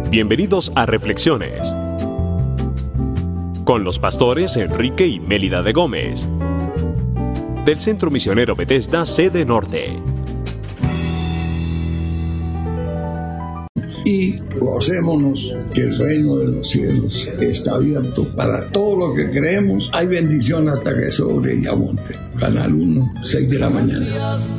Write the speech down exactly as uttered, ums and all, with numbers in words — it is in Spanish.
Bienvenidos a Reflexiones con los pastores Enrique y Mélida de Gómez del Centro Misionero Bethesda, sede norte. Y gocémonos que el reino de los cielos está abierto para todo lo que creemos. Hay bendición hasta que sobre y abunde. Canal uno, seis de la mañana.